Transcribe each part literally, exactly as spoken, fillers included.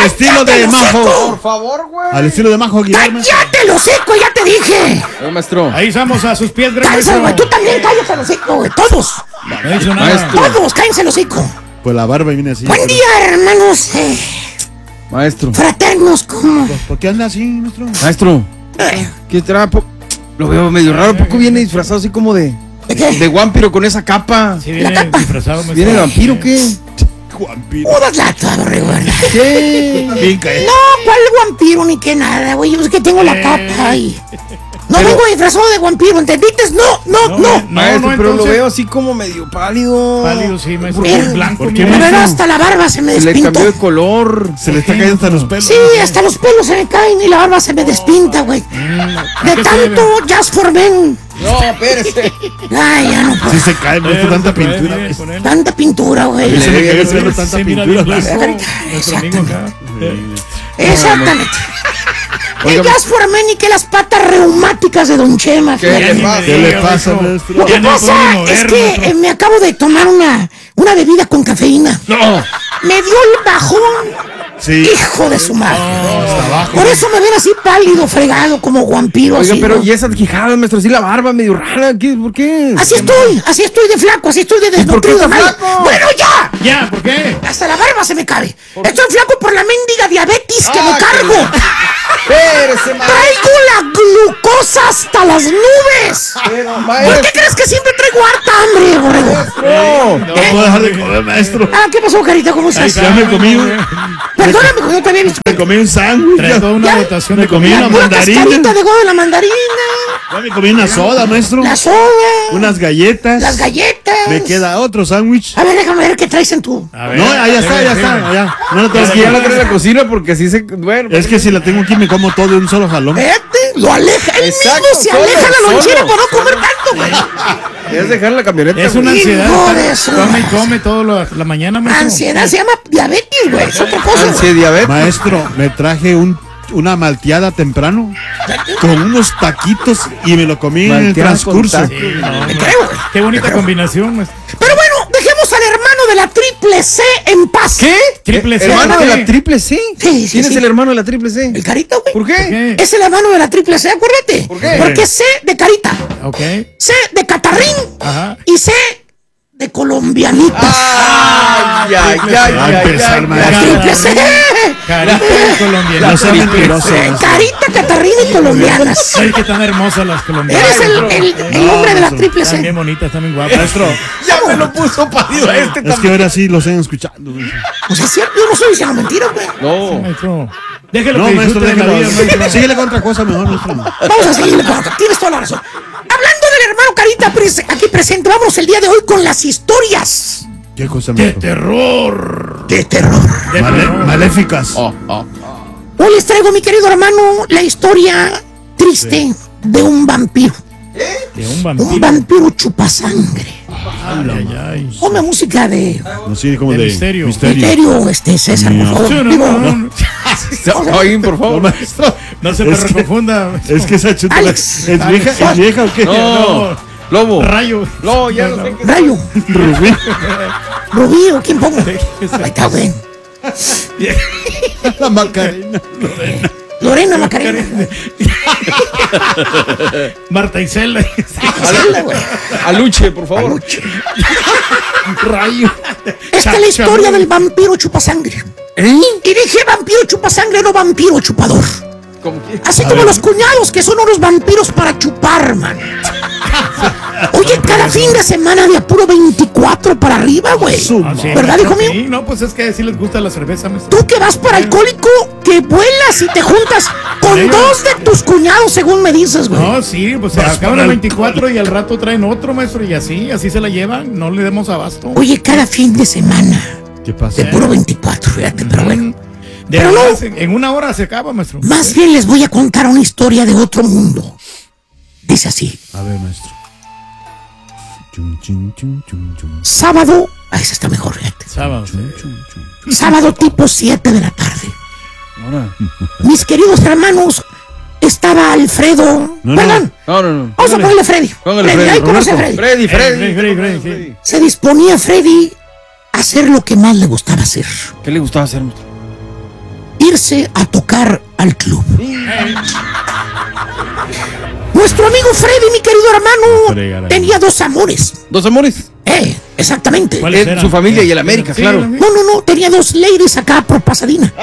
estilo de Majo. Por favor, güey. Al estilo de Majo Aguilar. ¡Cállate, lo seco! ¡Ya te dije! Eh, maestro. Ahí estamos a sus pies, gran ¡Cállense, maestro. güey! ¡Tú también cállate, lo seco, güey! ¡Todos! No he dicho nada. Maestro. ¡Todos! ¡Cállense, lo seco! Pues la barba viene así. Buen día, hermanos. Eh, Maestro. fraternos, ¿cómo? ¿Por qué anda así, maestro? Maestro. Eh, ¿Qué trapo? Lo veo medio raro. ¿Poco viene disfrazado así como de. ¿De qué? De vampiro con esa capa? Sí, viene La capa. disfrazado, maestro. ¿Viene de vampiro o qué? Vampiro. Udas la torre, güey. ¿Qué? Vinca, eh. No, ¿cuál vampiro ni qué nada, güey? Yo es que tengo la capa y... No Pero- vengo disfrazado de vampiro, ¿entendiste? No, no, No, no. no, Maestro, no, pero lo entonces- veo así como medio pálido. Pálido, sí, maestro. Mira, Blanco, ¿por qué, mira. Pero maestro? hasta la barba se me Se le despintó. cambió de color. Se le está cayendo hasta los pelos. Sí, hasta los pelos se me caen y la barba se me despinta, güey. De qué se tanto Just for Men. No, espérese. Ay, ya no puedo. Sí se cae, maestro, tanta Eh, pintura. eh, con él. Tanta pintura, güey. Se le cae el Sí, pelo, Se tanta mira pintura. bien blanco, Carita. nuestro amigo acá. Exactamente. Oiga, El Just for Men y que las patas reumáticas de Don Chema. ¿Qué fíjate. le pasa? ¿Qué le Diga, pasa, maestro. maestro? Lo que Ya no pasa puede es mover, que maestro. eh, me acabo de tomar una, una bebida con cafeína. No. Me dio el bajón. Sí. Hijo de su madre. Hasta abajo. Por eso me ven así pálido, fregado, como vampiro. Oiga, así, pero ¿no? y esas quijadas, maestro, sí la barba medio rara. ¿Qué? ¿Por qué? Así estoy, así estoy de flaco, así estoy de por qué desnutrido. está mal. flaco? Bueno, ya. Ya, ¿por qué? Hasta la barba se me cae. Estoy flaco por la mendiga diabetes que Ah, me cargo. Espérese, maestro. Traigo la glucosa hasta las nubes. Pero, ¿Por maestro. qué crees que siempre traigo harta hambre, borrego? No. No puedo dejar de comer, maestro. Ah, ¿qué pasó, carita? ¿Cómo estás? Ya me comí un, Perdóname, porque yo te había visto. me comí un sándwich. Trae Ya, toda una Ya. dotación Me de comí comida. una Pura mandarina. cascarita de huevo de la mandarina. ya me comí una soda, maestro. La soda. Unas galletas. Las galletas. Me queda otro sándwich. A ver, déjame ver qué traes en tu. A ver, No, ahí está, ya sí, está. sí. Ya. No lo tengo Es aquí. que ya la trae en la cocina porque así se. Bueno, Es que si la tengo aquí me como todo de un solo jalón. Vete, lo aleja. Él Exacto, mismo se solo, aleja la lonchera solo, para no comer tanto, güey. es dejar la camioneta. Es una güey. ansiedad. Hijo de estar- su Come y madre. come todo lo- la mañana, maestro. Ansiedad se llama diabetes, güey. Es otra cosa. güey. Ansiediabetes. Maestro, me traje un, una malteada temprano con unos taquitos y me lo comí en el Malteada con transcurso. tacos. Sí, no, Te no. creo, güey. Qué bonita combinación, maestro. Pero bueno, dejemos al hermano de la triple C en paz. ¿Qué? Triple C. ¿Hermano de ¿qué? la triple C? Sí, sí, ¿Quién sí. es el hermano de la triple C? El carita, güey. ¿Por qué? ¿Qué? Es el hermano de la triple C, acuérdate. ¿Por qué? Porque C de carita, Ok. C de catarrín Ajá. y C de colombianitas. Ay, ay, ay, Va a ay, empezar, ay, maestro. ay. Triple C. Carita de colombiana. No sea mentiroso. Eh, Carita, catarrín y colombianas. Ay, qué tan hermosas las colombianas. Eres el, el, el hombre de la triple Están C. bien bonitas, están bien guapas. Maestro, Ya me lo puso pálido a este es que también. ahora sí lo estoy escuchando. güey. Pues es cierto, yo no estoy diciendo mentiras, güey. No. Maestro. Déjelo No, que maestro, disfrute de la vida, déjalo. maestro. Síguele con otra cosa mejor, maestro. Vamos a seguirle con otra. Tienes toda la razón. Hablando del hermano Carita pres- aquí presente, vamos el día de hoy con las historias ¿Qué cosa, ¡De maestro? terror! de terror. De Male- terror. maléficas. Oh, oh. Hoy les traigo, mi querido hermano, la historia triste de un vampiro. De un Un vampiro. vampiro chupasangre. Ay, ay, ay. Ponme música de No, sí, como De de, misterio. misterio, este César, por favor. Sí, no, Digo, no, no, no. Oye, por No, favor. maestro. No se me Es que- reconfunda. Es que esa chuta Alex. ¿es vieja, ¿es vieja o qué? No. Lobo. Rayo. No, ya no sé qué. Rayo, Rubí. Rubí, ¿o quién pongo? Ahí está, güey. La Macarena. Lorena Macarena. Marta Isela. Isela, güey. Aluche, por favor. Rayo. Esta es la historia del vampiro chupasangre. ¿Eh? Y dije vampiro chupasangre, no vampiro chupador. ¿Cómo que? Así como los cuñados que son unos vampiros para chupar, man. Oye, cada fin de semana de apuro veinticuatro para arriba, güey. Ah, sí, ¿Verdad, hijo maestro, mío? Sí, no, pues es que sí les gusta la cerveza, maestro. Tú que vas para alcohólico, que vuelas y te juntas con Sí. dos de tus cuñados, según me dices, güey. No, sí, pues se Vas acaban para el el- veinticuatro y al rato traen otro, maestro, y así, así se la llevan, no le demos abasto. Oye, cada fin de semana ¿Qué de pasa? puro veinticuatro, fíjate, pero bueno. De Pero verdad, no. se- en una hora se acaba, maestro. Más bien les voy a contar una historia de otro mundo. Dice así. A ver, maestro. Chum, chum, chum, chum, chum, Sábado. Ah, esa está mejor, fíjate. Sábado. sí. chum, chum. Sábado tipo siete de la tarde. Ahora. Mis queridos hermanos, estaba Alfredo. No, no. Perdón, No, no, no. vamos a ponerle Freddy. Póngale Freddy, ahí Freddy. conoce a Roberto. Freddy. Freddy, Freddy. Freddy, Freddy, Freddy, sí. Se disponía Freddy a hacer lo que más le gustaba hacer. ¿Qué le gustaba hacer, maestro? irse a tocar al club. Nuestro amigo Freddy, mi querido hermano, Fregara. tenía dos amores. ¿Dos amores? Eh, exactamente. ¿Cuáles Eh, eran? su familia y el América, Sí, claro. el No, no, no, tenía dos ladies acá por Pasadena.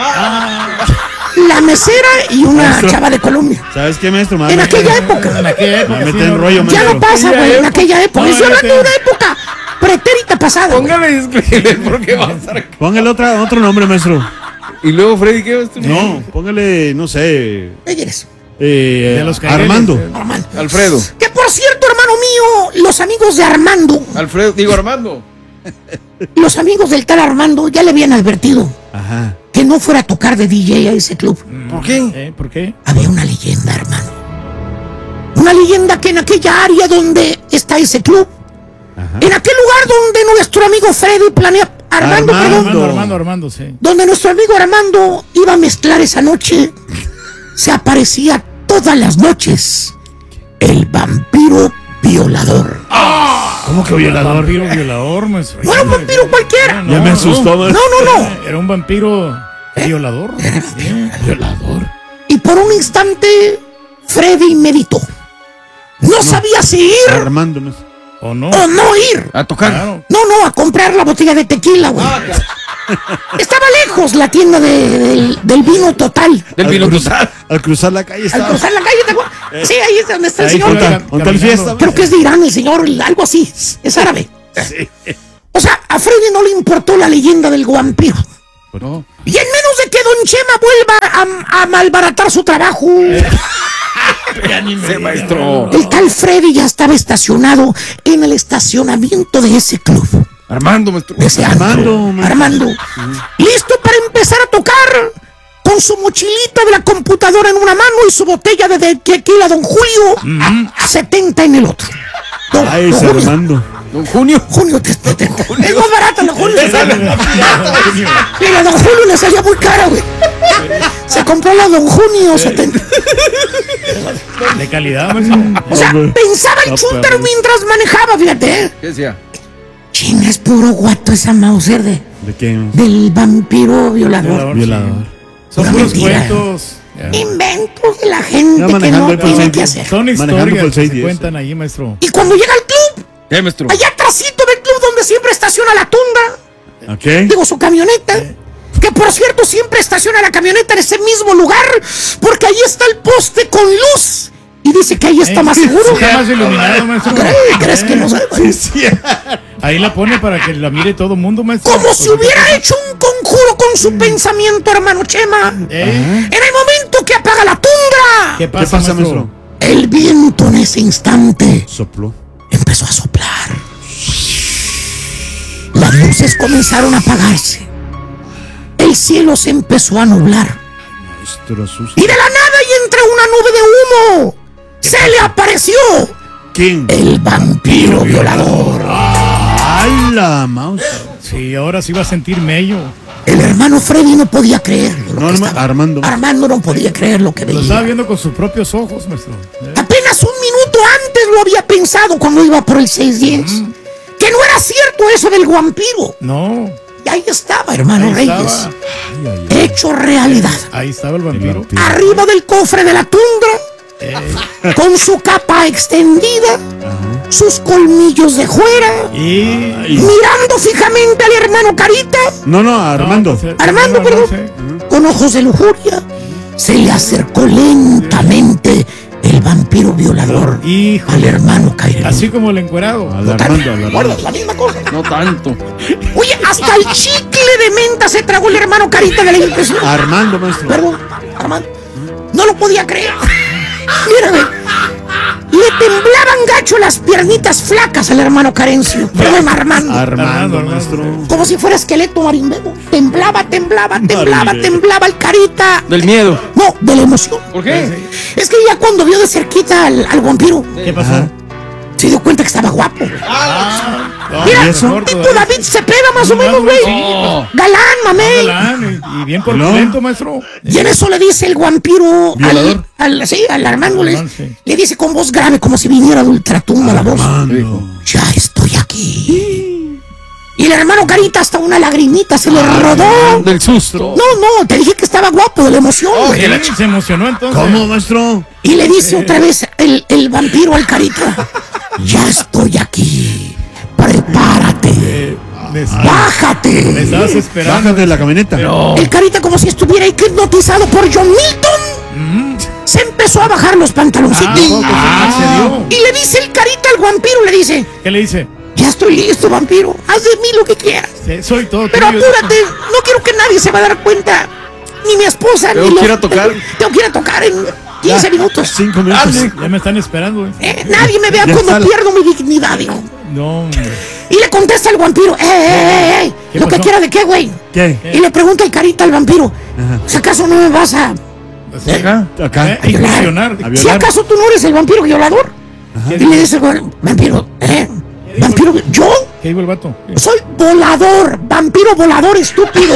La mesera y una Maestro. chava de Colombia. ¿Sabes qué, maestro? Me va a En meter- aquella época. En aquella época. Me sí, mete en no, rollo, no, Ya no maestro. pasa, güey, en aquella época. No, Estoy ya hablando de te- una época pretérita pasada. güey. Póngale disclaimer porque va a estar. Póngale otra, otro nombre, maestro. Y luego, Freddy, ¿qué vas tú? No, póngale, no sé. ¿Qué quieres? Eh, De los caireles, Armando. eh. Armando. Alfredo. Que por cierto, hermano mío, los amigos de Armando, Alfredo, digo Armando. los amigos del tal Armando ya le habían advertido Ajá. que no fuera a tocar de D J a ese club. ¿Por qué? ¿Eh? ¿Por qué? Había una leyenda, hermano. Una leyenda que en aquella área donde está ese club, Ajá. en aquel lugar donde nuestro amigo Freddy planea, Armando, Armando. perdón, Armando, Armando, Armando, sí. donde nuestro amigo Armando iba a mezclar esa noche, se aparecía todas las noches el vampiro violador. ¿Cómo que violador? Vampiro violador, maestro. No era un vampiro cualquiera. Ya me asustó, No, maestro. no, no. Era un vampiro violador. Sí. Violador. Y por un instante, Freddy meditó. No sabía si ir Armando, maestro. ¿O no? o no ir. A tocar. Claro. No, no, a comprar la botella de tequila, güey. Estaba lejos la tienda de- del, del vino total. Del Al vino cruzar- total. Al cruzar la calle Al estaba. cruzar la calle, ¿te acuerdas? Sí, ahí es donde está el Ahí señor. conta, Caminando. conta el fiesta. Creo que es de Irán el señor, algo así. Es árabe. Sí. O sea, a Freddy no le importó la leyenda del vampiro. No. Y en menos de que Don Chema vuelva a, a malbaratar su trabajo, Ya ni me Sí, diga. maestro. el tal Freddy ya estaba estacionado en el estacionamiento de ese club. Armando, maestro. De ese antro. Armando, maestro. Armando. Listo para empezar a tocar. Con su mochilita de la computadora en una mano y su botella de de tequila Don Julio setenta en el otro. Don, Ay, don ese Julio, Armando. Don Junio. Junio, te, te- te- es más barato Don Julio. Mira, Don Julio le salía muy cara, güey. Se compró la Don Junio setenta. De calidad, maestro. O sea, Hombre. pensaba el No, chúntaro pero- mientras manejaba, fíjate. ¿eh? ¿Qué decía? Chin, es puro guato esa Mauser de, ¿De qué? del vampiro violador. Violador. Violador. Son Pura puros mentira. cuentos. Ya. Inventos de la gente Ya que manejando no ahí por el tiene que seis- hacer. Son Manejando por historias el que seis se diez. cuentan ahí, maestro. Y cuando llega al club, ¿Qué, maestro? allá atrásito del club donde siempre estaciona la tunda, ¿Ok? digo su camioneta, que por cierto siempre estaciona la camioneta en ese mismo lugar, porque ahí está el poste con luz. Y dice que ahí está Eh, más seguro. Está más iluminado, maestro. ¿Crees, ¿Crees que no sabe? Sí, sí. Ahí la pone para que la mire todo el mundo, maestro. Como si hubiera hecho un conjuro con su pensamiento, hermano Chema. ¿Eh? En el momento que apaga la tundra, ¿Qué ¿Qué pasa, pasa, maestro? maestro? el viento en ese instante Sopló. empezó a soplar. Las luces comenzaron a apagarse. El cielo se empezó a nublar. Maestro sucio. Y de la nada y entre una nube de humo, se le apareció ¿Quién? el vampiro violador. ¡Ay, la mouse! Sí, ahora sí va a sentir mello. El hermano Freddy no podía creerlo. lo No, que Arma- estaba- Armando. Armando no podía creer lo que Lo estaba veía. viendo con sus propios ojos, maestro. ¿Eh? Apenas un minuto antes lo había pensado cuando iba por el seis diez. Que no era cierto eso del vampiro. No, Y ahí estaba, hermano ahí Reyes. estaba, Hecho realidad. ahí estaba el vampiro. vampiro. Arriba del cofre de la tundra, Eh, con su capa extendida, sus colmillos de fuera, y... mirando fijamente al hermano Carita, No, no, Armando. No, pues, Armando, no, no perdón, sé. con ojos de lujuria, se le acercó lentamente el vampiro violador Híjole. al hermano Cairelín. Así como el encuerado. Al Armando, al ¿Recuerdas Armando. la misma cosa? No tanto. Oye, hasta el chicle de menta se tragó el hermano Carita de la impresión. Armando, maestro. Perdón, Armando. No lo podía creer. Mírame. Le temblaban gacho las piernitas flacas al hermano Carencio. Perdón, Armando. Armando, Armando, maestro. Como si fuera esqueleto marimbero. Temblaba, temblaba, temblaba, Marimbero. temblaba el Carita. Del miedo. No, de la emoción. ¿Por qué? Es que ya cuando vio de cerquita al, al vampiro, ¿Qué pasó? Ajá. se dio cuenta que estaba guapo. No, Mira, ¿y eso? mejor tipo todavía. David Cepeda más o menos, güey. No. Galán, mamey. Galán, y, y bien corpulento, maestro. Y en eso le dice el vampiro ¿Violador? al, al, sí, al Armando, le, Armando, sí. le dice con voz grave, como si viniera de ultratumba la voz. Armando. Ya estoy aquí. Y el hermano Carita hasta una lagrimita se le rodó. Del susto. No, no, te dije que estaba guapo de la emoción, güey. Él se emocionó entonces. ¿Cómo, maestro? Y le dice otra vez el, el vampiro al Carita: ya estoy aquí. Prepárate. Eh, me, me Bájate. estabas esperando. Bájate de la camioneta. Pero- El Carita, como si estuviera hipnotizado por John Milton, Mm. se empezó a bajar los Ah, pantaloncitos. poco se accedió. Y le dice el Carita al vampiro, le dice: ¿Qué le dice? ya estoy listo, vampiro. Haz de mí lo que quieras. Sí, soy todo Pero tuyo. apúrate, no quiero que nadie se va a dar cuenta. Ni mi esposa, Tengo ni que los- ir a tocar. Tengo que ir a tocar en quince minutos. Cinco minutos. Ya me están esperando. ¿eh? Eh, nadie me vea Ya como está. pierdo mi dignidad, dijo. No, hombre. Y le contesta el vampiro: ¡eh, eh, eh! eh, ¿Qué ¿Lo que pasó? quiera de qué, güey? ¿Qué? Y le pregunta el Carita al vampiro: ¿si acaso no me vas a... Así. Acá. Acá. Eh, incursionar. A ¿Si violar. acaso tú no eres el vampiro violador? Y le dice el güey, vampiro: ¿eh? ¿Vampiro? ¿Yo? ¿Qué dijo el vato? Soy volador, vampiro volador, estúpido.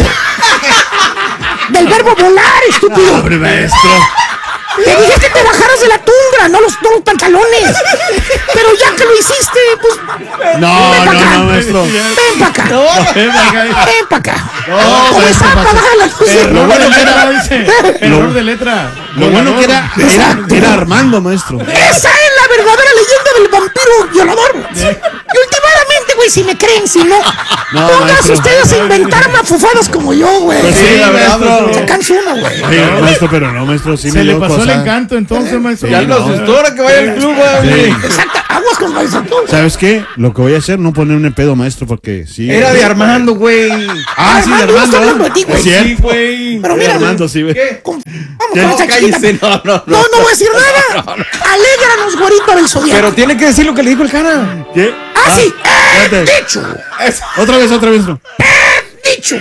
Del verbo volar, estúpido. Hombre, maestro. Te dije que te bajaras de la tundra, no los, no los pantalones. Pero ya que lo hiciste, pues No, ven pa' no, acá. no, maestro. ven para acá. Ven acá. Ven para acá. No, Comenzaba maestro, a pagar la tuya. Error bueno de que letra, era- dice. Lo- Error de letra. Lo bueno que era, era, Exacto. era Armando, maestro. Esa es la verdadera leyenda del vampiro violador. Y últimamente, güey, si me creen, si no, No, pónganse maestro. ustedes a inventar mafufadas como yo, güey. Pues sí, la verdad, maestro. Se cansa uno, güey. Sí, maestro, pero no, maestro, sí Se me le dio pasó cosa. el encanto entonces, maestro. Ya lo asustó ahora que vaya al club, güey. Exacto, aguas con eso. ¿Sabes qué? Lo que voy a hacer, no ponerme pedo, maestro, porque sí. Era de Armando, güey. Ah, sí, de Armando, no estoy Armando. hablando de ti, güey. Es cierto. Sí, güey. Pero De mira, Armando, sí, güey. ¿Qué? con- vamos ¿Qué? con No, esa chiquita. cállese, no, no, No, no. no voy a decir nada. Alégranos, güerito del zodiaco. Pero tiene que decir lo que le dijo el cara. ¿Qué? Ah, sí. Eh, espérate. dicho. Otra vez, otra vez. No. Dicho.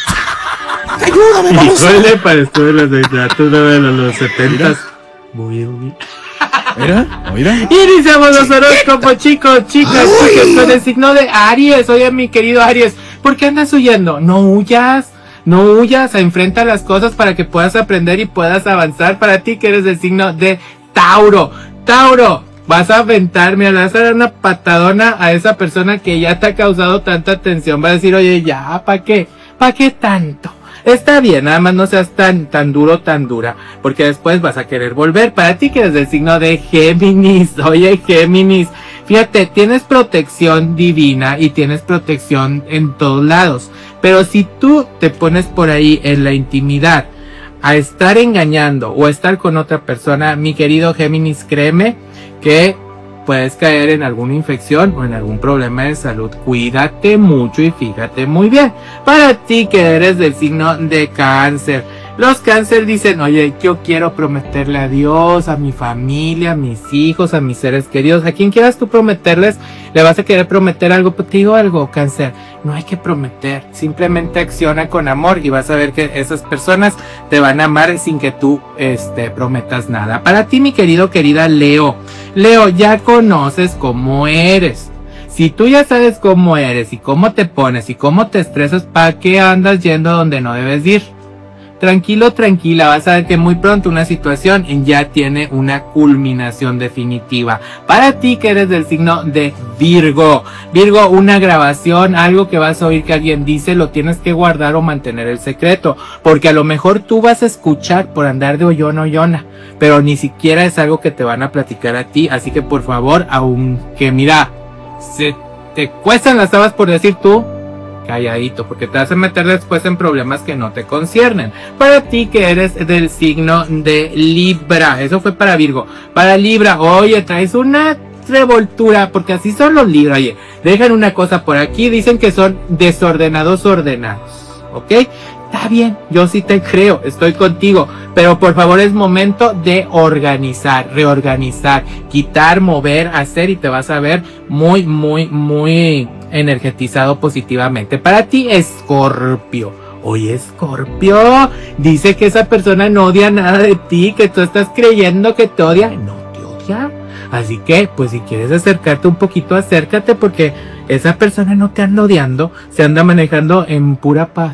Ayúdame, vamos. Híjole, pareció de la literatura de los setentas. Muy bien. ¿Era? Oiga. Iniciamos los horóscopos, chicos, chicas, Ay. chicos, con el signo de Aries. Oye, mi querido Aries, ¿por qué andas huyendo? No huyas, no huyas, enfrenta las cosas para que puedas aprender y puedas avanzar. Para ti que eres del signo de Tauro. Tauro, vas a aventar, mira, le vas a dar una patadona a esa persona que ya te ha causado tanta tensión. Va a decir, oye, ya, ¿para qué? ¿Para qué tanto? Está bien, nada más no seas tan, tan duro, tan dura, porque después vas a querer volver. Para ti que eres del signo de Géminis, oye Géminis, fíjate, tienes protección divina y tienes protección en todos lados, pero si tú te pones por ahí en la intimidad a estar engañando o a estar con otra persona, mi querido Géminis, créeme que puedes caer en alguna infección o en algún problema de salud. Cuídate mucho y fíjate muy bien. Para ti que eres del signo de Cáncer, los Cáncer dicen, oye, yo quiero prometerle a Dios, a mi familia, a mis hijos, a mis seres queridos, a quien quieras tú prometerles, le vas a querer prometer algo. Pues te digo algo, Cáncer, no hay que prometer, simplemente acciona con amor y vas a ver que esas personas te van a amar sin que tú este, prometas nada. Para ti, mi querido, querida Leo, Leo, ya conoces cómo eres. Si tú ya sabes cómo eres y cómo te pones y cómo te estresas, ¿para qué andas yendo donde no debes ir? Tranquilo, tranquila, vas a ver que muy pronto una situación ya tiene una culminación definitiva. Para ti que eres del signo de Virgo, Virgo, una grabación, algo que vas a oír que alguien dice, lo tienes que guardar o mantener el secreto, porque a lo mejor tú vas a escuchar por andar de oyona oyona, pero ni siquiera es algo que te van a platicar a ti, así que por favor, aunque mira, se te cuestan las habas por decir tú, calladito, porque te vas a meter después en problemas que no te conciernen. Para ti que eres del signo de Libra, eso fue para Virgo. Para Libra, oye, traes una revoltura, porque así son los Libra, oye, dejan una cosa por aquí, dicen que son desordenados ordenados, ¿ok? Está bien, yo sí te creo, estoy contigo, pero por favor es momento de organizar, reorganizar, quitar, mover, hacer y te vas a ver muy, muy, muy energetizado positivamente. Para ti, Escorpio. Oye, Escorpio, dice que esa persona no odia nada de ti, que tú estás creyendo que te odia. No te odia. Así que, pues si quieres acercarte un poquito, acércate, porque esa persona no te anda odiando, se anda manejando en pura paz.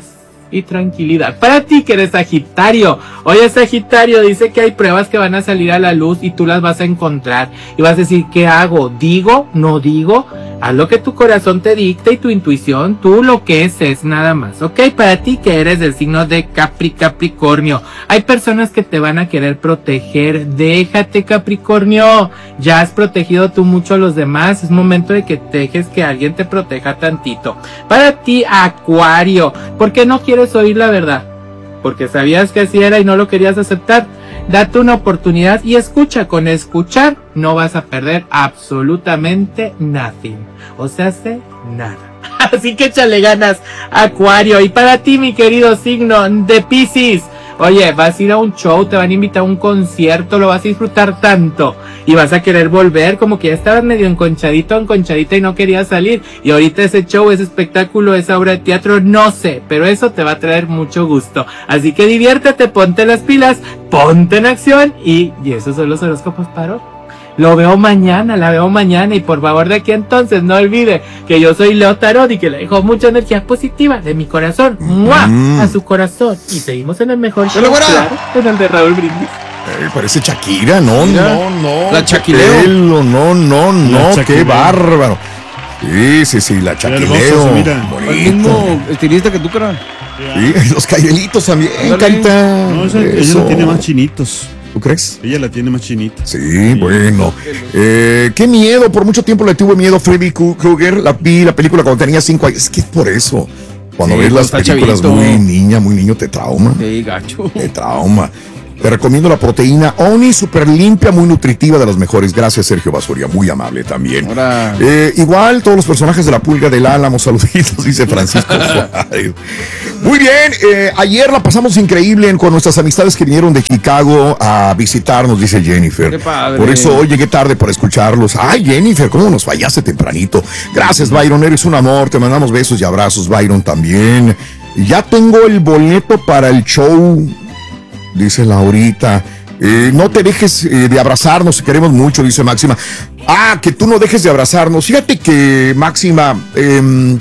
y tranquilidad. Para ti que eres Sagitario, oye Sagitario, dice que hay pruebas que van a salir a la luz y tú las vas a encontrar y vas a decir, ¿qué hago? ¿Digo? ¿No digo? Haz lo que tu corazón te dicta y tu intuición, tú lo que es es nada más, ¿ok? Para ti que eres del signo de Capri, Capricornio, hay personas que te van a querer proteger, déjate Capricornio, ya has protegido tú mucho a los demás, es momento de que dejes que alguien te proteja tantito. Para ti Acuario, ¿por qué no quieres oír la verdad? Porque sabías que así era y no lo querías aceptar. Date una oportunidad y escucha. Con escuchar no vas a perder absolutamente nothing. O sea, hace nada. Así que échale ganas, Acuario. Y para ti, mi querido signo de Piscis, oye, vas a ir a un show, te van a invitar a un concierto, lo vas a disfrutar tanto y vas a querer volver, como que ya estabas medio enconchadito, enconchadita y no querías salir, y ahorita ese show, ese espectáculo, esa obra de teatro, no sé, pero eso te va a traer mucho gusto, así que diviértete, ponte las pilas, ponte en acción, y, y esos son los horóscopos para hoy. Lo veo mañana, la veo mañana, y por favor de aquí entonces no olvide que yo soy Leo Tarot y que le dejo mucha energía positiva de mi corazón, ¡mua!, mm. a su corazón. Y seguimos en el mejor show, claro, en el de Raúl Brindis. Eh, parece Shakira, no, Mira, no, no. la Shakileo. No, no, no, no, La qué bárbaro. Sí, sí, sí, la Shakileo. El mismo estilista que tú, cara. Sí, los cairelitos también, Ándale. Carita. No, esa, ella Eso. la tiene más chinitos. ¿Tú crees? Ella la tiene más chinita. Sí, bueno. Eh, qué miedo, por mucho tiempo le tuve miedo a Freddy Krueger. La vi la película cuando tenía cinco años. Es que es por eso. Cuando Sí, ves las está películas chavito. muy niña, muy niño, te trauma. Sí, gacho. Te trauma. Te recomiendo la proteína Oni, súper limpia, muy nutritiva, de las mejores. Gracias, Sergio Basuria, muy amable también. Ahora. Eh, igual, todos los personajes de la Pulga del Álamo, saluditos, dice Francisco Juárez. Muy bien, eh, ayer la pasamos increíble con nuestras amistades que vinieron de Chicago a visitarnos, dice Jennifer. Qué padre. Por eso hoy llegué tarde para escucharlos. Ay, Jennifer, ¿cómo nos fallaste tempranito? Gracias, Byron, eres un amor. Te mandamos besos y abrazos, Byron, también. Ya tengo el boleto para el show, dice Laurita. Eh, no te dejes eh, de abrazarnos, queremos mucho, dice Máxima. Ah, que tú no dejes de abrazarnos. Fíjate que, Máxima, eh,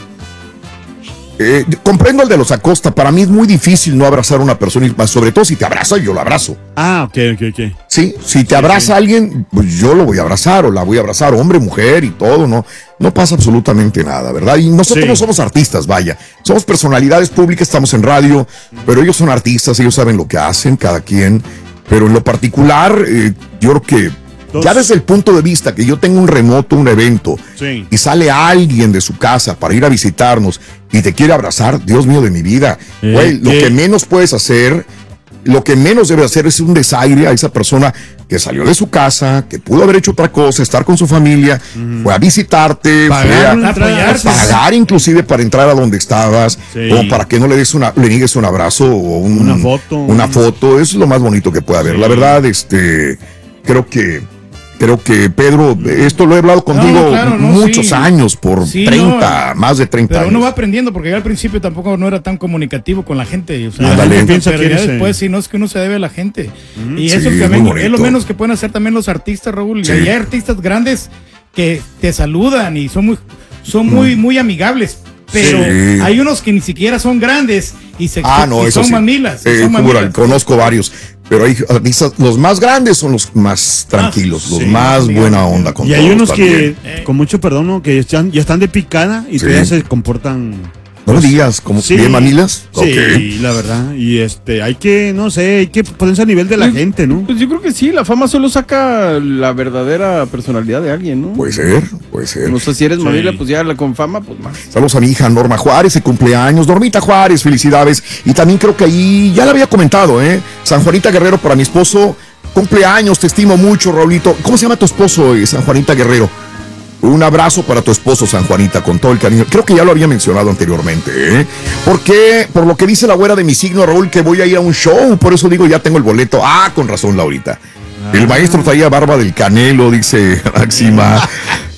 eh, comprendo el de los Acosta. Para mí es muy difícil no abrazar a una persona, y más sobre todo si te abraza, yo lo abrazo. Ah, ok, ok, ok. Sí, si te abraza sí. alguien, pues yo lo voy a abrazar o la voy a abrazar, hombre, mujer y todo, no, no pasa absolutamente nada, ¿verdad? Y nosotros Sí. no somos artistas, vaya, somos personalidades públicas, estamos en radio, pero ellos son artistas, ellos saben lo que hacen, cada quien, pero en lo particular, eh, yo creo que Dos. ya desde el punto de vista que yo tengo un remoto, un evento, Sí. y sale alguien de su casa para ir a visitarnos y te quiere abrazar, Dios mío de mi vida, Eh, güey, lo eh. que menos puedes hacer, lo que menos debe hacer es un desaire a esa persona que salió de su casa, que pudo haber hecho otra cosa, estar con su familia, fue a visitarte, Pagar fue a, una entrada, a pagar inclusive para entrar a donde estabas, Sí. o para que no le des una, le niegues un abrazo o un- Una foto. una foto, eso es lo más bonito que puede haber. Sí. La verdad, este, creo que, creo que Pedro, esto lo he hablado contigo No, claro, no, muchos sí. años, por Sí, treinta, no, más de treinta Pero años. uno va aprendiendo, porque yo al principio tampoco no era tan comunicativo con la gente. O sea, Ándale. pero Piensa que ya eres, después, eh, si no es que uno se debe a la gente. y sí, eso es también muy es lo bonito. menos que pueden hacer también los artistas, Raúl. Sí. Y hay artistas grandes que te saludan y son muy, son muy, muy amigables. Pero Sí. hay unos que ni siquiera son grandes y, se, Ah, no, y eso son sí. mamilas. y Eh, son Cubra, mamilas. conozco varios, pero hay artistas, los más grandes son los más tranquilos, los sí, más sí, buena sí. onda con Y hay todos unos también. que, con mucho perdón, ¿no? que están, ya están de picada y Sí. todavía se comportan. No lo digas, como Sí. bien mamilas. Sí, Ok. la verdad. Y este, hay que, no sé, hay que ponerse a nivel de la Pues- gente, ¿no? Pues yo creo que sí, la fama solo saca la verdadera personalidad de alguien, ¿no? Puede ser, puede ser. No sé si eres Sí. mamila, pues ya la con fama, pues más. Saludos a mi hija Norma Juárez, de cumpleaños. Normita Juárez, felicidades. Y también creo que ahí, ya lo había comentado, ¿eh? San Juanita Guerrero para mi esposo. Cumpleaños, te estimo mucho, Raulito. ¿Cómo se llama tu esposo, eh, San Juanita Guerrero? Un abrazo para tu esposo, San Juanita, con todo el cariño. Creo que ya lo había mencionado anteriormente, ¿eh? Porque, por lo que dice la güera de mi signo, Raúl, que voy a ir a un show, por eso digo, ya tengo el boleto. Ah, con razón, Laurita. El maestro traía barba del Canelo, dice Máxima.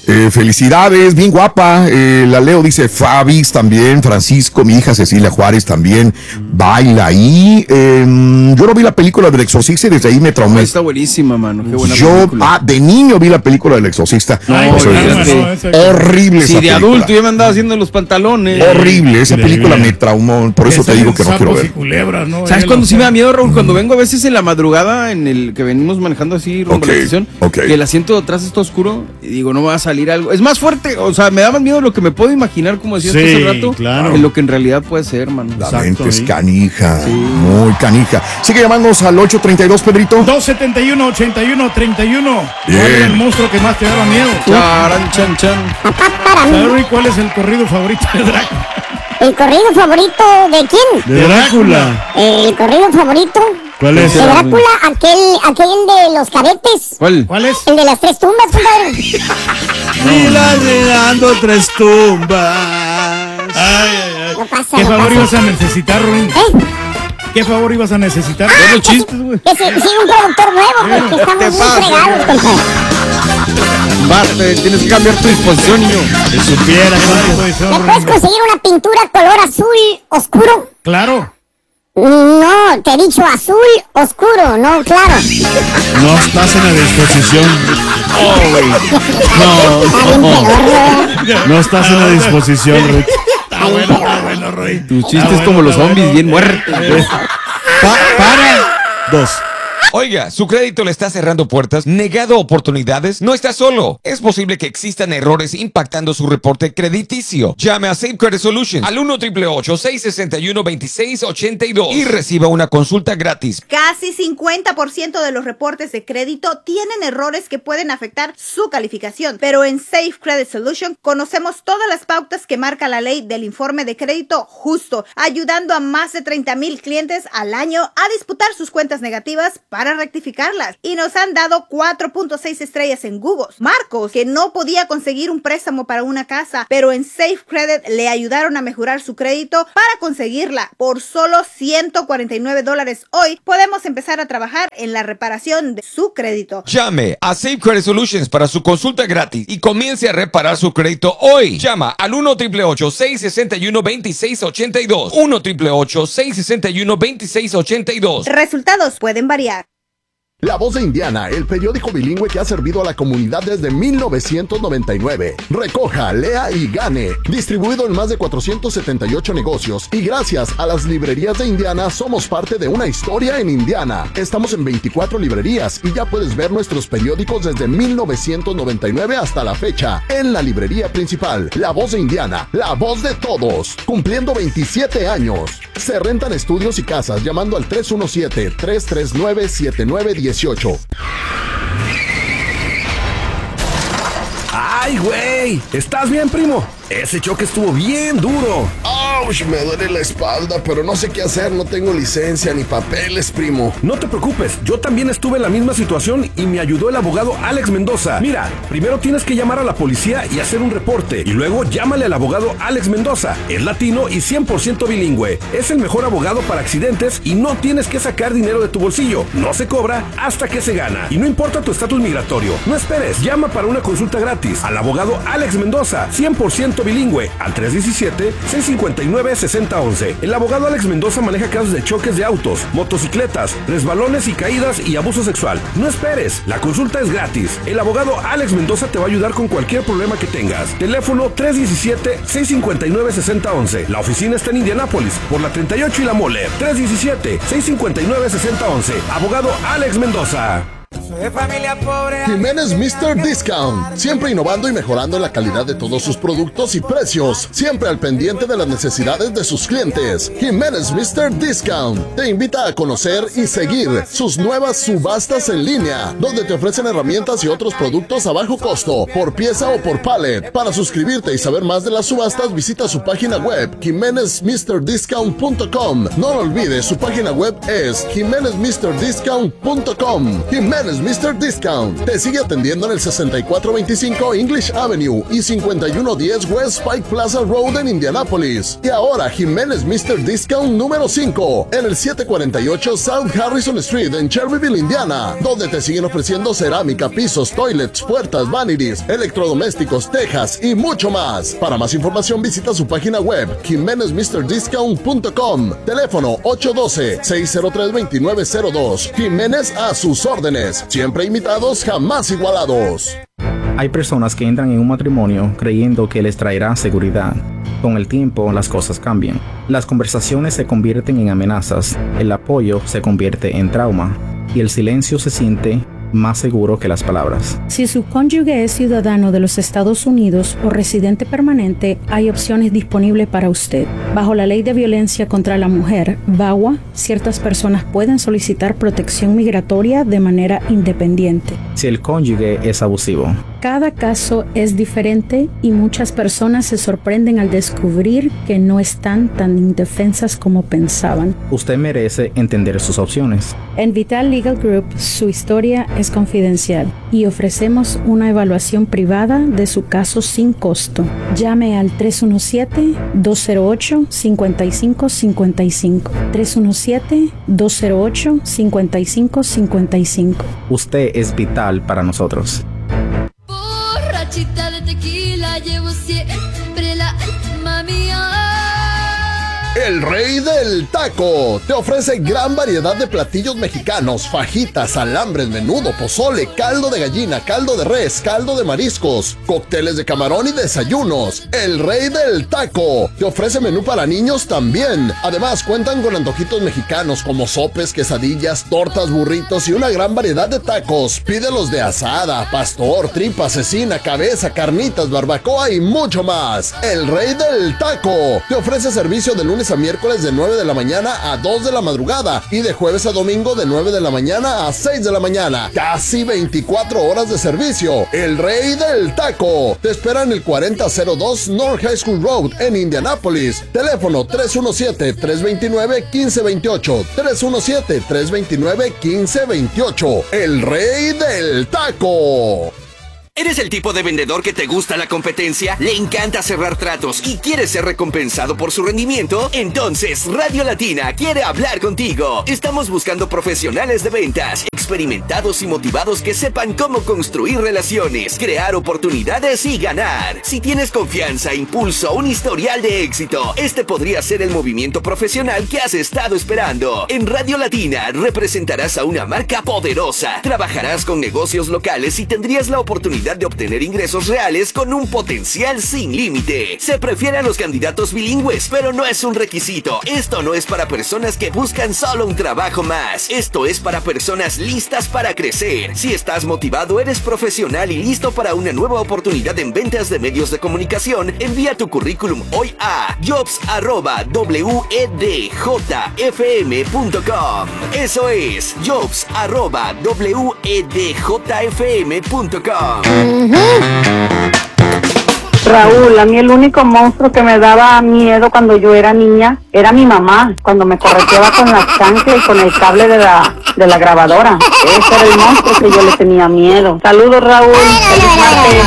Eh, felicidades, bien guapa. Eh, la Leo dice Fabis también, Francisco, mi hija Cecilia Juárez también baila ahí. Eh, yo no vi la película del Exorcista y desde ahí me traumé. Está buenísima, mano. Qué buena yo película. ah, de niño vi la película del Exorcista. No, Pues, no, olvídate. no, no, esa- horrible Sí, esa de película. adulto ya me andaba haciendo los pantalones. Horrible, esa Increíble. película me traumó. Por eso te digo que no quiero Sapos y ver. culebras, ¿no? ¿Sabes Ahí cuándo lo- sí me da miedo, Raúl? Cuando vengo a veces en la madrugada, en el que venimos manejando así rumbo Ok, a la estación, ok. que el asiento de atrás está oscuro y digo, no me va a salir algo. Es más fuerte, o sea, me da más miedo lo que me puedo imaginar, como decías tú Sí, hace rato, claro. que lo que en realidad puede ser, mano. La Exacto, mente es sí. canija, muy canija. Sigue llamándonos al ocho treinta y dos, Pedrito. dos setenta y uno, ochenta y uno, treinta y uno. Bien. ¿Cuál es el monstruo que más te daba miedo? Charan, chan, chan. Para mí, Harry, ¿cuál es el corrido favorito de Drácula? el corrido favorito de quién? De Drácula. El corrido favorito ¿Cuál es? de Drácula, aquel, aquel de los cadetes. ¿Cuál? ¿Cuál es? El de las tres tumbas, compadre. Mira, llegando tres tumbas. Ay, ay, ay. No pasa, ¿Qué no favor pasa. ibas a necesitar, Ruin? ¿Eh? ¿Qué favor ibas a necesitar? Ve los chistes, güey. Que se sigue un productor nuevo, porque estamos te muy pasa, fregados, compadre. Barte, tienes que cambiar tu disposición, niño. Que supiera, Hijo ¿no? de Sol, ¿Me puedes Ruin. conseguir una pintura color azul oscuro? Claro. No, te he dicho azul oscuro, no, claro. No estás en la disposición. Está bien pedorro. No estás en la disposición, Rick. Está bueno, está bueno, Ruin. Tus Está chistes bueno, como los está zombies, bueno. bien muertos. Pa- para. Dos. Oiga, su crédito le está cerrando puertas, negado oportunidades. No está solo. Es posible que existan errores impactando su reporte crediticio. Llame a Safe Credit Solutions al uno, ocho ocho ocho, seis seis uno, dos seis ocho dos y reciba una consulta gratis. Casi cincuenta por ciento de los reportes de crédito tienen errores que pueden afectar su calificación, pero en Safe Credit Solution conocemos todas las pautas que marca la ley del informe de crédito justo, ayudando a más de treinta mil clientes al año a disputar sus cuentas negativas para rectificarlas. Y nos han dado cuatro punto seis estrellas en Google. Marcos, que no podía conseguir un préstamo para una casa, pero en Safe Credit le ayudaron a mejorar su crédito para conseguirla. Por solo ciento cuarenta y nueve dólares hoy podemos empezar a trabajar en la reparación de su crédito. Llame a Safe Credit Solutions para su consulta gratis y comience a reparar su crédito hoy. Llama al uno, ocho ocho ocho, seis seis uno, dos seis ocho dos. uno, ocho ocho ocho, seis seis uno, dos seis ocho dos. Resultados pueden variar. La Voz de Indiana, el periódico bilingüe que ha servido a la comunidad desde mil novecientos noventa y nueve. Recoja, lea y gane. Distribuido en más de cuatrocientos setenta y ocho negocios. Y gracias a las librerías de Indiana, somos parte de una historia en Indiana. Estamos en veinticuatro librerías y ya puedes ver nuestros periódicos desde mil novecientos noventa y nueve hasta la fecha. En la librería principal, La Voz de Indiana, la voz de todos. Cumpliendo veintisiete años. Se rentan estudios y casas llamando al tres uno siete, tres tres nueve, siete nueve uno ocho. ¡Ay, güey! ¿Estás bien, primo? Ese choque estuvo bien duro. ¡Auch! Me duele la espalda, pero no sé qué hacer. No tengo licencia ni papeles, primo. No te preocupes, yo también estuve en la misma situación y me ayudó el abogado Alex Mendoza. Mira, primero tienes que llamar a la policía y hacer un reporte. Y luego llámale al abogado Alex Mendoza. Es latino y cien por ciento bilingüe. Es el mejor abogado para accidentes y no tienes que sacar dinero de tu bolsillo. No se cobra hasta que se gana. Y no importa tu estatus migratorio. No esperes, llama para una consulta gratis al abogado Alex Mendoza, cien por ciento bilingüe, al tres uno siete, seis cinco nueve, seis cero uno uno. El abogado Alex Mendoza maneja casos de choques de autos, motocicletas, resbalones y caídas y abuso sexual. No esperes, la consulta es gratis. El abogado Alex Mendoza te va a ayudar con cualquier problema que tengas. Teléfono tres uno siete, seis cinco nueve, seis cero uno uno. La oficina está en Indianápolis, por la treinta y ocho y la Mole. tres uno siete, seis cinco nueve, seis cero uno uno. Abogado Alex Mendoza. Jiménez mister Discount, siempre innovando y mejorando la calidad de todos sus productos y precios, siempre al pendiente de las necesidades de sus clientes. Jiménez mister Discount te invita a conocer y seguir sus nuevas subastas en línea, donde te ofrecen herramientas y otros productos a bajo costo, por pieza o por pallet. Para suscribirte y saber más de las subastas, visita su página web, jimenez mister discount punto com. No lo olvides, su página web es jimenez mister discount punto com. Jiménez Jiménez mister Discount te sigue atendiendo en el sesenta y cuatro veinticinco English Avenue y cincuenta y uno diez West Pike Plaza Road en Indianapolis. Y ahora Jiménez mister Discount número cinco en el setecientos cuarenta y ocho South Harrison Street en Cherryville, Indiana, donde te siguen ofreciendo cerámica, pisos, toilets, puertas, vanities, electrodomésticos, tejas y mucho más. Para más información visita su página web jiménez mister discount punto com. Teléfono ocho uno dos, seis cero tres, dos nueve cero dos. Jiménez a sus órdenes. Siempre imitados, jamás igualados. Hay personas que entran en un matrimonio creyendo que les traerá seguridad. Con el tiempo, las cosas cambian. Las conversaciones se convierten en amenazas, el apoyo se convierte en trauma y el silencio se siente más seguro que las palabras. Si su cónyuge es ciudadano de los Estados Unidos o residente permanente, hay opciones disponibles para usted. Bajo la Ley de Violencia contra la Mujer, V A W A, ciertas personas pueden solicitar protección migratoria de manera independiente. Si el cónyuge es abusivo. Cada caso es diferente y muchas personas se sorprenden al descubrir que no están tan indefensas como pensaban. Usted merece entender sus opciones. En Vital Legal Group, su historia es confidencial y ofrecemos una evaluación privada de su caso sin costo. Llame al tres uno siete, dos cero ocho, cinco cinco cinco cinco. tres uno siete, dos cero ocho, cinco cinco cinco cinco. Usted es vital para nosotros. Borrachita de tequila, llevo siempre la alma mía. El Rey del Taco te ofrece gran variedad de platillos mexicanos: fajitas, alambres, menudo, pozole, caldo de gallina, caldo de res, caldo de mariscos, cócteles de camarón y desayunos. El Rey del Taco te ofrece menú para niños también. Además, cuentan con antojitos mexicanos como sopes, quesadillas, tortas, burritos y una gran variedad de tacos. Pídelos de asada, pastor, tripa, cecina, cabeza, carnitas, barbacoa y mucho más. El Rey del Taco te ofrece servicio de lunes a miércoles de nueve de la mañana a dos de la madrugada y de jueves a domingo de nueve de la mañana a seis de la mañana. Casi veinticuatro horas de servicio. El Rey del Taco te espera en el cuarenta cero dos North High School Road en Indianapolis. Teléfono tres uno siete, tres dos nueve, uno cinco dos ocho. tres uno siete, tres dos nueve, uno cinco dos ocho. El Rey del Taco. ¿Eres el tipo de vendedor que te gusta la competencia? ¿Le encanta cerrar tratos y quieres ser recompensado por su rendimiento? Entonces, Radio Latina quiere hablar contigo. Estamos buscando profesionales de ventas, experimentados y motivados que sepan cómo construir relaciones, crear oportunidades y ganar. Si tienes confianza, impulso, un historial de éxito, este podría ser el movimiento profesional que has estado esperando. En Radio Latina representarás a una marca poderosa, trabajarás con negocios locales y tendrías la oportunidad de obtener ingresos reales con un potencial sin límite. Se prefiere a los candidatos bilingües, pero no es un requisito. Esto no es para personas que buscan solo un trabajo más. Esto es para personas listas para crecer. Si estás motivado, eres profesional y listo para una nueva oportunidad en ventas de medios de comunicación, envía tu currículum hoy a jobs arroba wedjfm punto com. Eso es jobs arroba wedjfm punto com. Raúl, a mí el único monstruo que me daba miedo cuando yo era niña era mi mamá, cuando me correteaba con la chancla y con el cable de la, de la grabadora. Ese era el monstruo que yo le tenía miedo. Saludos, Raúl. Feliz martes.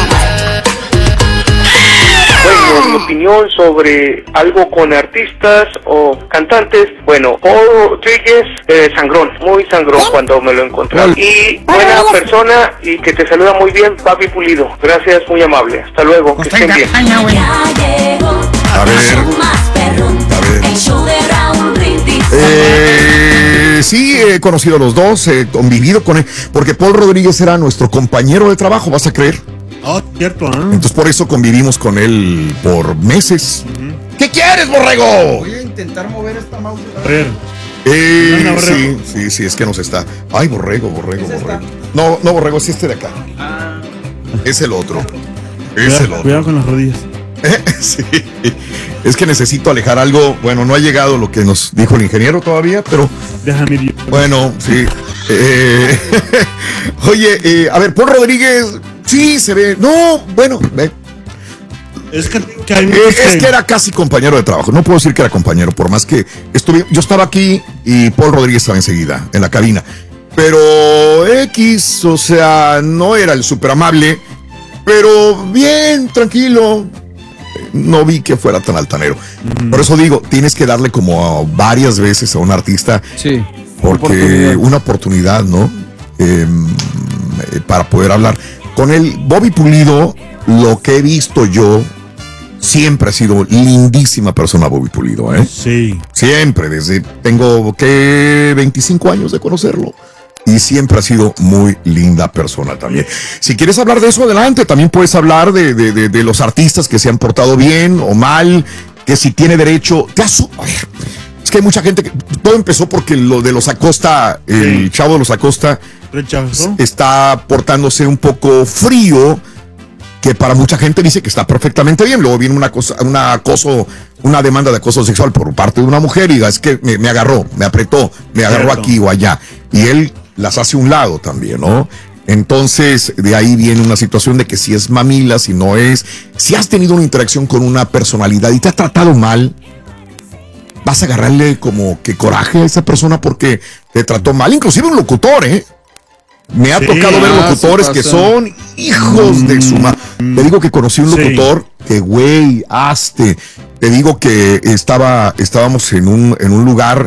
Bueno, mi opinión sobre algo con artistas o cantantes, bueno, Paul Rodríguez, eh, sangrón, muy sangrón cuando me lo encontré. Y buena persona y que te saluda muy bien, Papi Pulido. Gracias, muy amable. Hasta luego, que estén bien. A ver, a ver. Eh, sí, he conocido a los dos, he convivido con él, porque Paul Rodríguez era nuestro compañero de trabajo, ¿vas a creer? Oh, cierto, ¿eh? Entonces por eso convivimos con él por meses. Uh-huh. ¿Qué quieres, borrego? Voy a intentar mover esta mouse. Eh, no, no, sí, sí, sí, es que nos está. Ay, borrego, borrego, borrego. No, no, borrego, es este de acá. Ah. Es el otro. Es cuidado, el otro. Cuidado con las rodillas. Sí, es que necesito alejar algo. Bueno, no ha llegado lo que nos dijo el ingeniero todavía, pero. Déjame ir. Bueno, sí. Eh, oye, eh, a ver, Paul Rodríguez. Sí, se ve. No, bueno, ve. Es que, que hay eh, es que era casi compañero de trabajo. No puedo decir que era compañero, por más que estuve. Yo estaba aquí y Paul Rodríguez estaba enseguida, en la cabina. pero X, o sea, no era el súper amable, pero bien, tranquilo. No vi que fuera tan altanero. Mm. Por eso digo, tienes que darle como varias veces a un artista. Sí. Porque oportunidad. una oportunidad, ¿no? Eh, para poder hablar. Con el Bobby Pulido, lo que he visto yo, siempre ha sido lindísima persona Bobby Pulido, ¿eh? Sí. Siempre, desde, tengo, ¿qué? veinticinco años de conocerlo. Y siempre ha sido muy linda persona también. Si quieres hablar de eso, adelante. También puedes hablar de, de, de, de los artistas que se han portado bien o mal, que si tiene derecho. Te asu- es que hay mucha gente que... Todo empezó porque lo de los Acosta, el sí. chavo de los Acosta, ¿Rechazó? está portándose un poco frío, que para mucha gente dice que está perfectamente bien. Luego viene una cosa, una acoso, una demanda de acoso sexual por parte de una mujer y diga, es que me, me agarró, me apretó, me agarró Cierto. aquí o allá. Y él las hace a un lado también, ¿no? Entonces, de ahí viene una situación de que si es mamila, si no es, si has tenido una interacción con una personalidad y te ha tratado mal, vas a agarrarle como que coraje a esa persona porque te trató mal, inclusive un locutor, ¿eh? Me ha sí, tocado ver locutores que son hijos mm, de su madre. Mm, te digo que conocí un locutor sí. que, güey, hazte. Te digo que estaba, estábamos en un, en un lugar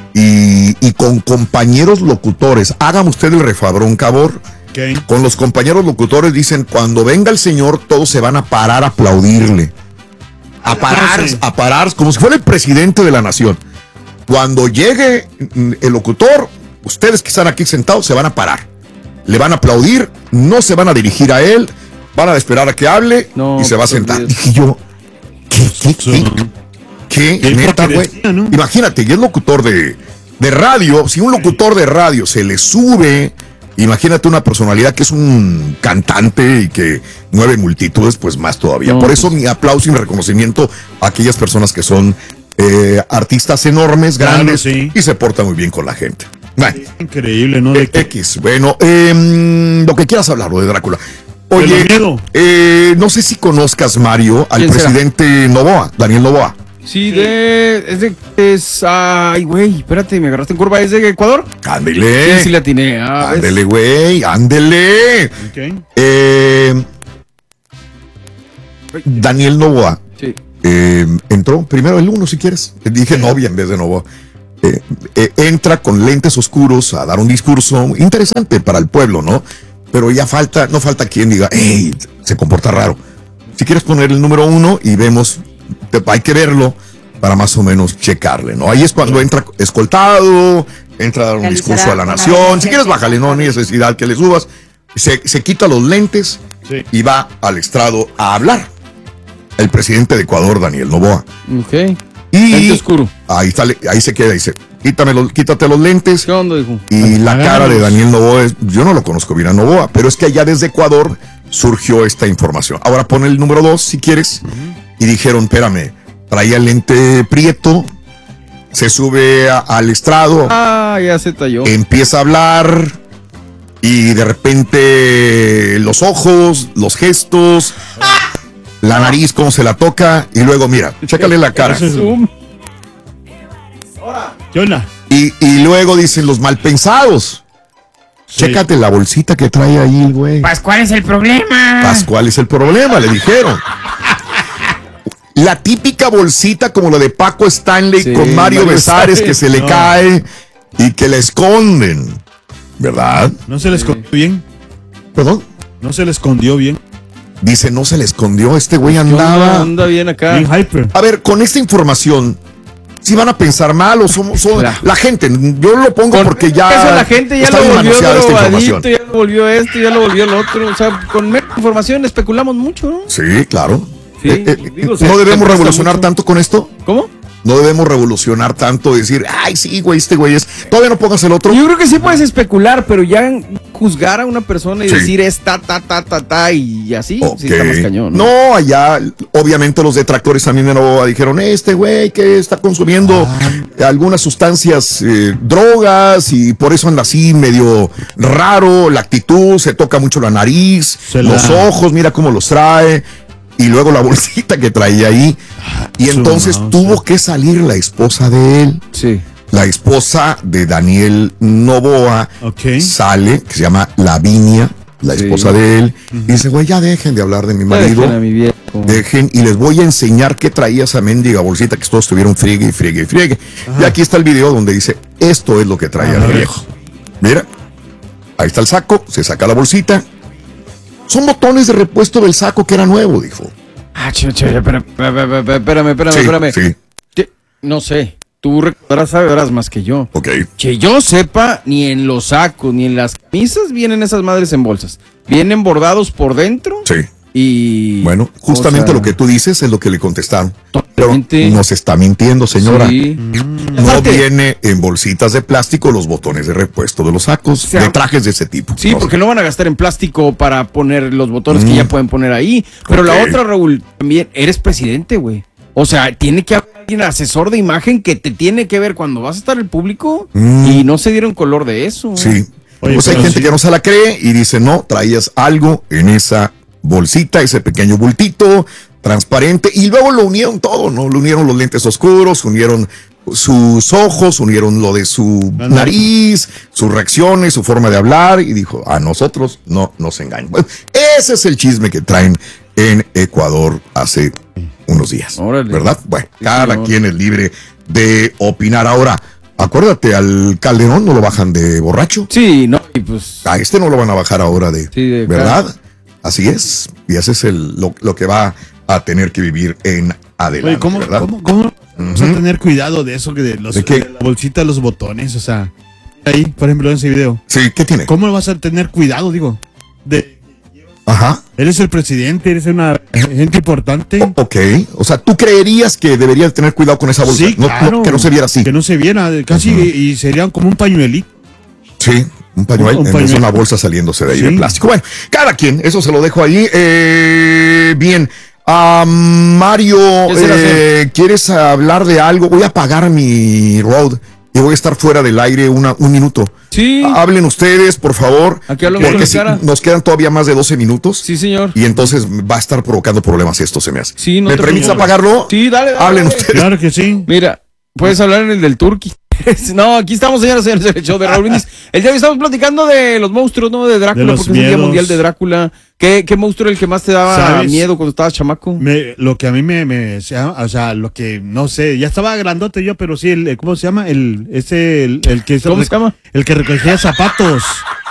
y, y con compañeros locutores. Hágame usted el refabrón, cabor. Okay. Con los compañeros locutores dicen, cuando venga el señor, todos se van a parar a aplaudirle. A parar, sí. a parar, como si fuera el presidente de la nación. Cuando llegue el locutor, ustedes que están aquí sentados se van a parar. Le van a aplaudir, no se van a dirigir a él, van a esperar a que hable no, y se va a sentar. Dije yo, ¿qué, qué, qué? ¿Qué? ¿Qué neta, güey? ¿No? Imagínate, y es locutor de, de radio, si un locutor de radio se le sube, imagínate una personalidad que es un cantante y que mueve multitudes, pues más todavía. No, Por eso pues... mi aplauso y mi reconocimiento a aquellas personas que son eh, artistas enormes, grandes claro, sí. y se portan muy bien con la gente. Bueno, increíble, ¿no? De X, bueno, eh, lo que quieras hablar, lo de Drácula. Oye, eh, no sé si conozcas, Mario, al presidente será? Noboa, Daniel Noboa. Sí, de, es de, es, ay, güey, espérate, me agarraste en curva, ¿es de Ecuador? Ándele. Sí, sí la atiné. Ah, ándele, güey, ándele. Okay. Eh, Daniel Noboa. Sí. Eh, entró, primero el uno, si quieres. Dije novia en vez de Noboa. Eh, eh, entra con lentes oscuros a dar un discurso interesante para el pueblo, ¿no? Pero ya falta, no falta quien diga, hey, se comporta raro. Si quieres poner el número uno y vemos, te, hay que verlo para más o menos checarle, ¿no? Ahí es cuando entra escoltado, entra a dar un discurso a la nación. Si quieres, bájale, no hay necesidad que le subas. Se, se quita los lentes sí. y va al estrado a hablar. El presidente de Ecuador, Daniel Noboa. Ok. Y oscuro. Ahí, está, ahí se queda, dice, quítame los, quítate los lentes. ¿Qué onda, hijo? Y la cara de Daniel Noboa, es, yo no lo conozco bien a Noboa, pero es que allá desde Ecuador surgió esta información. Ahora pon el número dos, si quieres. Uh-huh. Y dijeron, espérame, traía el lente prieto, se sube a, al estrado. Ah, ya se talló. Empieza a hablar y de repente los ojos, los gestos... La nariz, cómo se la toca, y luego, mira, chécale la cara. ¿Qué onda? Y, y luego dicen los malpensados. Sí. Chécate la bolsita que trae ahí el güey. Pascual es el problema. Pascual es el problema, le dijeron. La típica bolsita como la de Paco Stanley sí, con Mario, Mario Besares que se le no. cae y que la esconden, ¿verdad? No se le escondió bien. ¿Perdón? No se le escondió bien. Dice, no se le escondió, este güey andaba... Anda bien acá. Bien hyper. A ver, con esta información, si van a pensar mal o somos... Son, la, la gente, yo lo pongo con, porque ya... Eso la gente ya lo volvió drobadito, ya lo volvió esto, ya lo volvió el otro. O sea, con menos información especulamos mucho, ¿no? Sí, claro. Sí, eh, eh, digo, ¿No debemos revolucionar mucho. tanto con esto? ¿Cómo? No debemos revolucionar tanto, decir, ay, sí, güey, este güey es... Todavía no pongas el otro. Yo creo que sí puedes especular, pero ya juzgar a una persona y sí. decir es ta, ta, ta, ta, ta, y así, okay. sí está más cañón, ¿no? No, allá, obviamente los detractores también de Noboa dijeron, este güey que está consumiendo ah. algunas sustancias, eh, drogas, y por eso anda así medio raro, la actitud, se toca mucho la nariz, se los la... ojos, mira cómo los trae. Y luego la bolsita que traía ahí. Y entonces tuvo que salir la esposa de él. Sí. la esposa de Daniel Noboa okay. sale, que se llama Lavinia, la esposa sí. de él, uh-huh. y dice, güey, ya dejen de hablar de mi marido, dejen, a mi viejo. dejen, y les voy a enseñar qué traía esa mendiga bolsita, que todos estuvieron friegue y friegue y friegue. Ajá. Y aquí está el video donde dice, esto es lo que traía mi viejo. Mira, ahí está el saco, se saca la bolsita, son botones de repuesto del saco que era nuevo, dijo. Ah, che, che, espérame, espérame, espérame, sí, espérame. Sí. No sé. Tú recordarás, sabrás más que yo. Ok. Que yo sepa, ni en los sacos, ni en las camisas vienen esas madres en bolsas. Vienen bordados por dentro. Sí. Y... Bueno, justamente o sea, lo que tú dices es lo que le contestaron. Pero nos está mintiendo, señora. Sí. No Aparte, viene en bolsitas de plástico los botones de repuesto de los sacos, o sea, de trajes de ese tipo. Sí, no porque sé. no van a gastar en plástico para poner los botones mm. que ya pueden poner ahí. Pero okay. la otra, Raúl, también eres presidente, güey. O sea, tiene que haber alguien asesor de imagen que te tiene que ver cuando vas a estar el público mm. y no se dieron color de eso. Sí. Oye, pues hay gente sí. que no se la cree y dice, no, traías algo en esa bolsita, ese pequeño bultito transparente, y luego lo unieron todo, ¿no? Lo unieron los lentes oscuros, unieron sus ojos, unieron lo de su nariz, sus reacciones, su forma de hablar, y dijo, a nosotros no nos engañan. Bueno, ese es el chisme que traen en Ecuador hace unos días, Órale. ¿verdad? Bueno, sí, cada señor. quien es libre de opinar. Ahora, acuérdate, al Calderón no lo bajan de borracho. Sí, no, y pues... A este no lo van a bajar ahora de... Sí, de ¿verdad? Claro. Así es, y ese es el, lo, lo que va a tener que vivir en adelante. Oye, ¿cómo, ¿verdad? ¿cómo, cómo uh-huh. vamos a tener cuidado de eso, que de, los, ¿De, qué? de la bolsita, los botones? O sea, ahí, por ejemplo, en ese video. Sí, ¿qué tiene? ¿Cómo vas a tener cuidado, digo? De... Ajá. Eres el presidente, eres una gente importante. O, ok, o sea, ¿tú creerías que deberías tener cuidado con esa bolsa? Sí, claro. No, no, que no se viera así. Que no se viera, casi, uh-huh. y, y serían como un pañuelito. Sí. Un pañuelo, un pañuelo. Es una bolsa saliéndose de ahí sí. de plástico. Bueno, cada quien, eso se lo dejo ahí. Eh, bien, uh, Mario, eh, ¿quieres hablar de algo? Voy a apagar mi Rode y voy a estar fuera del aire una, un minuto. Sí. Hablen ustedes, por favor. Aquí hablamos porque si, nos quedan todavía más de doce minutos. Sí, señor. Y entonces va a estar provocando problemas esto, se me hace. Sí, no ¿Me permites apagarlo? Sí, dale, dale. Hablen dale. ustedes. Claro que sí. Mira, puedes hablar en el del Turqui. No, aquí estamos, señoras y señores, en el show de Raúl Brindis. El día de hoy estamos platicando de los monstruos, ¿no? De Drácula, de porque miedos. Es el Día Mundial de Drácula. ¿Qué, qué monstruo era el que más te daba ¿Sabes? miedo cuando estabas chamaco? Me, lo que a mí me, me, o sea, lo que, no sé, ya estaba grandote yo, pero sí, el, ¿cómo se llama? El, ese, el, el que... ¿Cómo se llama? El que recogía zapatos.